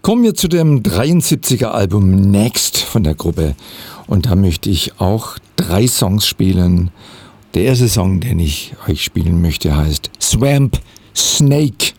Kommen wir zu dem 73er Album Next von der Gruppe. Und da möchte ich auch 3 Songs spielen. Der erste Song, den ich euch spielen möchte, heißt Swamp Snake.